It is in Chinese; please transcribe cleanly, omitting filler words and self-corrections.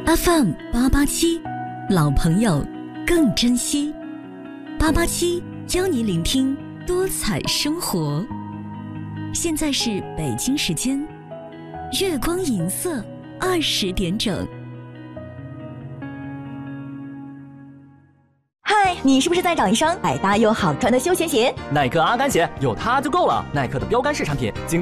FM887，老朋友更珍惜。887教你聆听多彩生活。现在是北京时间月光银色20点整。 嗨，你是不是在找一双百搭又好穿的休闲鞋？ 耐克阿甘鞋有它就够了。耐克的标杆式产品，经